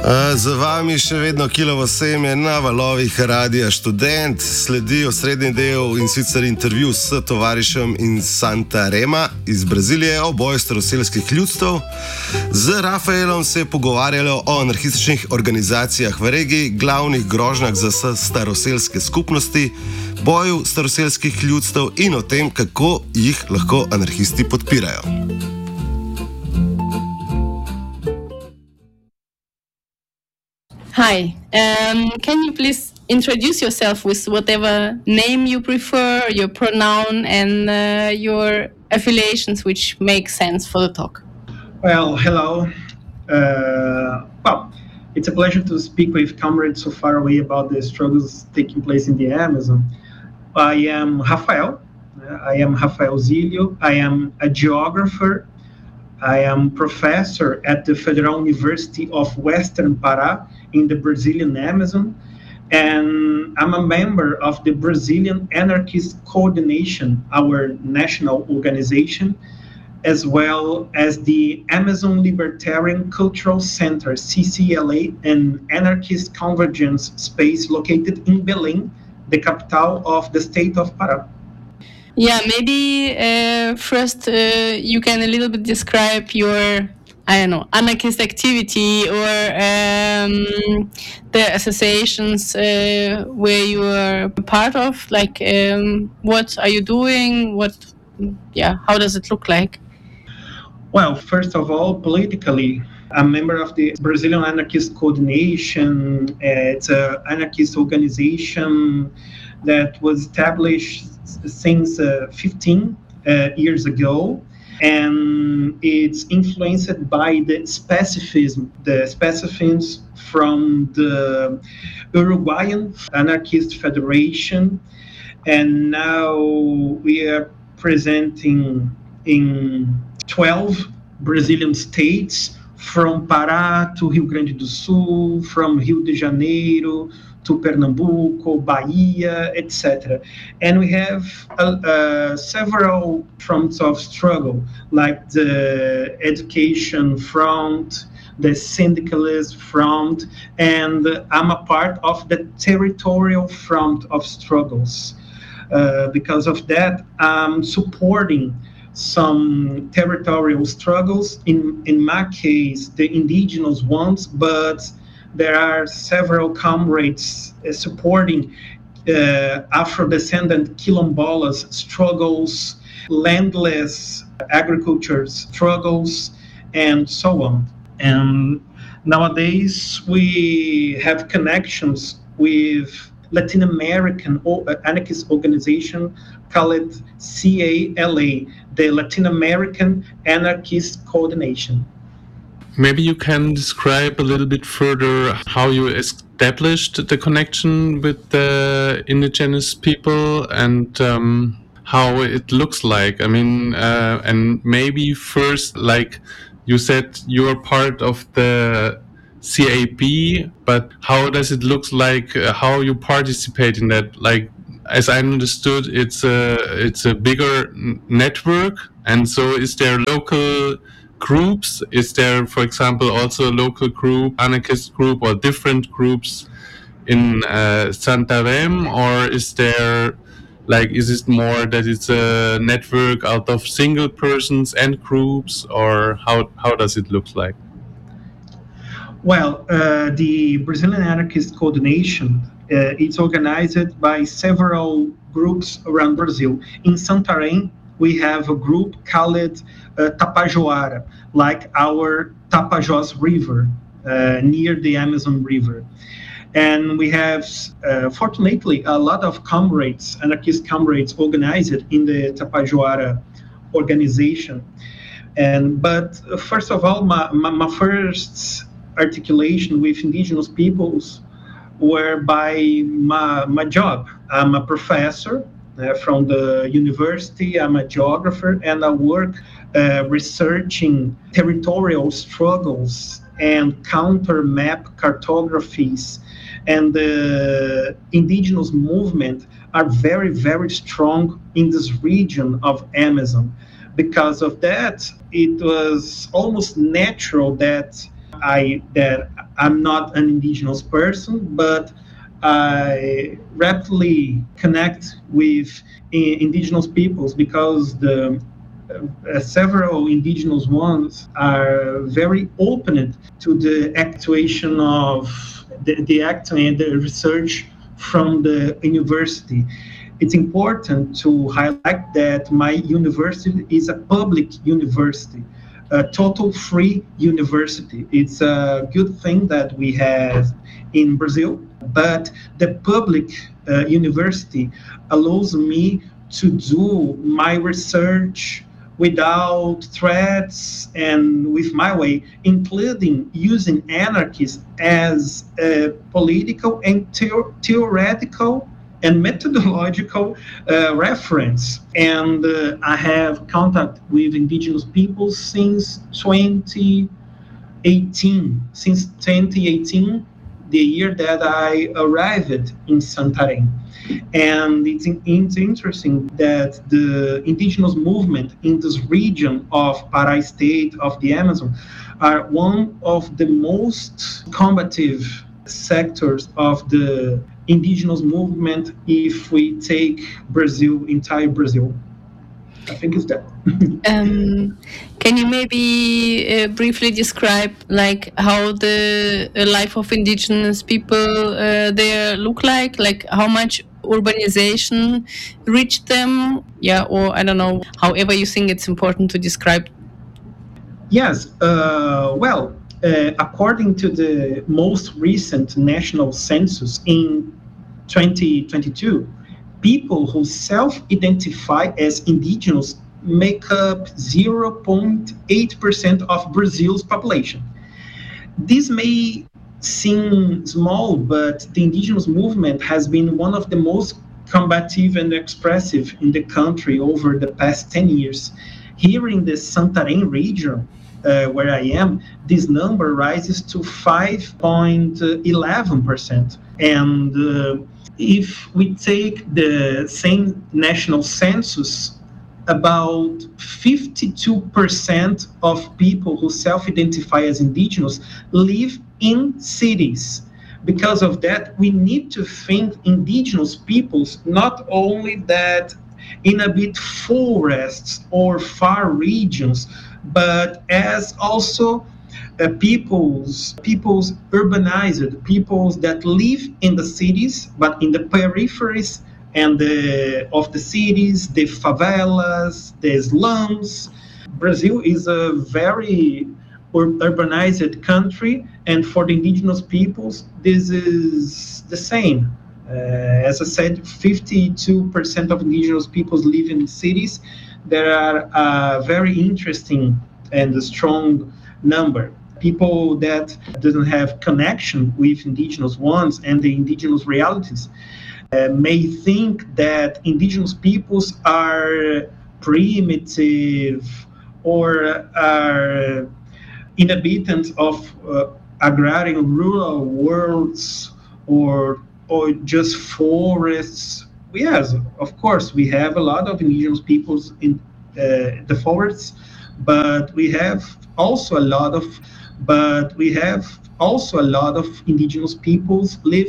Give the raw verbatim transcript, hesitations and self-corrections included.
Za vami še vedno Kilovo seme na valovih Radia Študent, sledi osrednji del in sicer intervju s tovarišem iz Santarema iz Brazilije o boju staroselskih ljudstev. Z Rafaelom se je pogovarjalo o anarhističnih organizacijah v regiji, glavnih grožnjah za staroselske skupnosti, boju staroselskih ljudstev in o tem, kako jih lahko anarhisti podpirajo. Hi, um, can you please introduce yourself with whatever name you prefer, your pronoun, and uh, your affiliations, which make sense for the talk? Well, hello. Uh, well, it's a pleasure to speak with comrades so far away about the struggles taking place in the Amazon. I am Rafael. I am Rafael Zilio. I am a geographer. I am professor at the Federal University of Western Pará in the Brazilian Amazon, and I'm a member of the Brazilian Anarchist Coordination, our national organization, as well as the Amazon Libertarian Cultural Center, C C L A, an anarchist convergence space located in Belém, the capital of the state of Pará. Yeah, maybe uh, first uh, you can a little bit describe your, I don't know, anarchist activity or um, the associations uh, where you are part of. Like, um, what are you doing? What, yeah, how does it look like? Well, first of all, politically, I'm a member of the Brazilian Anarchist Coordination. Uh, it's an anarchist organization that was established since uh, fifteen uh, years ago, and it's influenced by the specificism, the specificisms from the Uruguayan Anarchist Federation, and now we are presenting in twelve Brazilian states, from Pará to Rio Grande do Sul, from Rio de Janeiro to Pernambuco, Bahia, et cetera. And we have uh, uh, several fronts of struggle, like the education front, the syndicalist front, and I'm a part of the territorial front of struggles. Uh, because of that, I'm supporting some territorial struggles, in, in my case, the indigenous ones, but there are several comrades uh, supporting uh, Afro-descendant quilombolas struggles, landless agriculture struggles, and so on. And nowadays we have connections with Latin American anarchist organization called C A L A, the Latin American Anarchist Coordination. Maybe you can describe a little bit further how you established the connection with the indigenous people and um, how it looks like. I mean, uh, and maybe first, like you said, you're part of the C A P, but how does it look like? Uh, how you participate in that? Like, as I understood, it's a it's a bigger n- network, and so is there local groups? Is there, for example, also a local group, anarchist group, or different groups in uh, Santarém, or is there, like, is it more that it's a network out of single persons and groups, or how how does it look like? Well, uh, the Brazilian Anarchist Coordination, uh, it's organized by several groups around Brazil. In Santarém, we have a group called uh, Tapajoara, like our Tapajós River, uh, near the Amazon River. And we have, uh, fortunately, a lot of comrades, anarchist comrades, organized in the Tapajoara organization. And but uh, first of all, my, my, my first articulation with indigenous peoples were by my, my job. I'm a professor uh, from the university, I'm a geographer, and I work uh, researching territorial struggles and counter map cartographies. And the indigenous movement are very, very strong in this region of Amazon. Because of that, it was almost natural that I that I'm not an indigenous person, but I rapidly connect with i- indigenous peoples because the uh, several indigenous ones are very open to the actuation of the, the acting and the research from the university. It's important to highlight that my university is a public university, a total free university. It's a good thing that we have in Brazil, but the public uh, university allows me to do my research without threats and with my way, including using anarchism as a political and theo- theoretical and methodological uh, reference. And uh, I have contact with indigenous peoples since twenty eighteen. Since twenty eighteen, the year that I arrived in Santarém. And it's, it's interesting that the indigenous movement in this region of Pará State, of the Amazon, are one of the most combative sectors of the indigenous movement if we take Brazil, entire Brazil. I think it's that. Um, can you maybe uh, briefly describe like how the uh, life of indigenous people uh, there look like? Like how much urbanization reached them? Yeah, or I don't know. However, you think it's important to describe. Yes, uh, well, uh, according to the most recent national census in twenty twenty-two, people who self-identify as indigenous make up zero point eight percent of Brazil's population. This may seem small, but the indigenous movement has been one of the most combative and expressive in the country over the past ten years. Here in the Santarém region, uh, where I am, this number rises to five point one one percent. And uh, if we take the same national census, about fifty-two percent of people who self-identify as indigenous live in cities. Because of that, we need to think indigenous peoples not only that inhabit forests or far regions, but as also uh, peoples, peoples urbanized, peoples that live in the cities, but in the peripheries and the, of the cities, the favelas, the slums. Brazil is a very ur- urbanized country, and for the indigenous peoples, this is the same. Uh, as I said, fifty-two percent of indigenous peoples live in cities. There are a very interesting and a strong number. People that doesn't have connection with indigenous ones and the indigenous realities uh, may think that indigenous peoples are primitive or are inhabitants of uh, agrarian rural worlds or or just forests. Yes, of course, we have a lot of indigenous peoples in uh, the forests, but we have also a lot of but we have also a lot of indigenous peoples living